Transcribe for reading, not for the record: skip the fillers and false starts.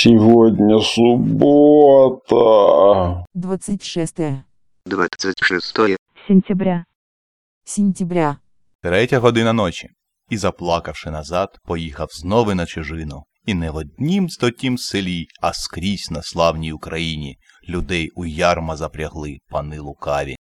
Сегодня суббота. 26 сентября. сентября. 3 година ночі. І, заплакавши назад, поїхав знову на чужину. І не в однім стотім селі, а скрізь на славній Україні людей у ярма запрягли пани лукаві.